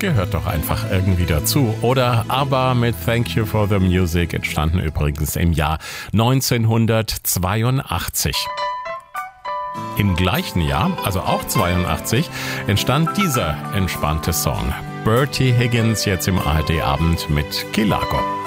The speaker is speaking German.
gehört doch einfach irgendwie dazu. Oder ABBA mit Thank You for the Music, entstanden übrigens im Jahr 1982. Im gleichen Jahr, also auch 82, entstand dieser entspannte Song. Bertie Higgins jetzt im ARD-Abend mit Kilago.